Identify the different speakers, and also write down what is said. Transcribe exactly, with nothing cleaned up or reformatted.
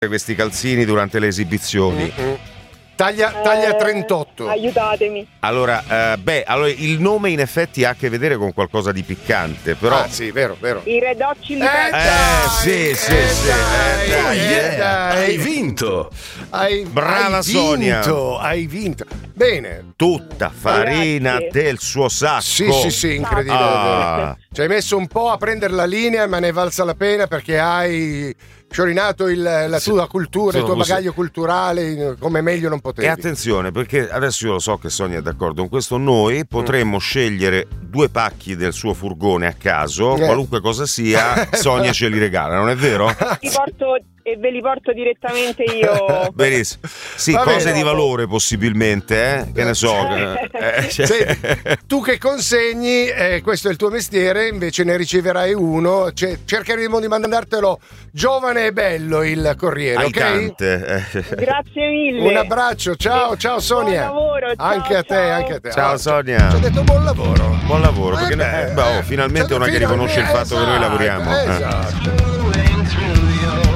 Speaker 1: questi calzini durante le esibizioni.
Speaker 2: Mm-hmm. Taglia, taglia
Speaker 3: Eh,
Speaker 2: trentotto.
Speaker 3: Aiutatemi.
Speaker 1: Allora, eh, beh, allora il nome in effetti ha a che vedere con qualcosa di piccante, però.
Speaker 2: Ah, sì, vero, vero.
Speaker 3: I Red Hot Chili
Speaker 2: Eh,
Speaker 3: Peppers.
Speaker 1: Eh, sì, sì,
Speaker 2: eh,
Speaker 1: sì.
Speaker 2: dai,
Speaker 1: eh, dai,
Speaker 2: eh,
Speaker 1: eh.
Speaker 2: dai.
Speaker 4: Hai vinto.
Speaker 2: Hai,
Speaker 1: Brava
Speaker 2: hai
Speaker 1: Sonia.
Speaker 2: vinto, hai vinto. Bene.
Speaker 1: Tutta farina
Speaker 3: Grazie.
Speaker 1: del suo sacco.
Speaker 2: Sì, sì, sì, incredibile.
Speaker 1: Ah.
Speaker 2: Ci hai messo un po' a prendere la linea, ma ne valsa la pena perché hai sciorinato il, la
Speaker 1: Sì.
Speaker 2: tua cultura, il tuo
Speaker 1: Sono-
Speaker 2: bagaglio culturale come meglio non potevi.
Speaker 1: E attenzione, perché adesso io lo so che Sonia è d'accordo con questo, noi potremmo scegliere due pacchi del suo furgone a caso,
Speaker 2: Eh.
Speaker 1: qualunque cosa sia, Sonia ce li regala, non è vero?
Speaker 3: Li porto e ve li porto direttamente io.
Speaker 1: Benissimo. Sì,
Speaker 2: Va
Speaker 1: cose
Speaker 2: bene.
Speaker 1: di valore possibilmente, eh? Che ne so. eh, cioè-
Speaker 2: Senti, tu che consegni, eh, questo è il tuo mestiere, invece ne riceverai uno. Cioè, cercheremo di mandartelo giovane e bello il corriere, ok?
Speaker 1: Alicante, eh.
Speaker 3: Grazie mille.
Speaker 2: Un abbraccio, ciao, ciao Sonia.
Speaker 3: Buon lavoro, ciao,
Speaker 2: anche a te,
Speaker 3: ciao.
Speaker 2: anche a te.
Speaker 1: Ciao
Speaker 2: Ah,
Speaker 1: Sonia.
Speaker 2: Ci ho detto buon lavoro.
Speaker 1: Buon lavoro, perché
Speaker 2: Eh beh,
Speaker 1: ne- beh, oh,
Speaker 2: eh,
Speaker 1: finalmente
Speaker 2: cioè,
Speaker 1: una che
Speaker 2: finalmente,
Speaker 1: riconosce il fatto che noi
Speaker 2: esatto,
Speaker 1: lavoriamo. eh.
Speaker 2: Esatto.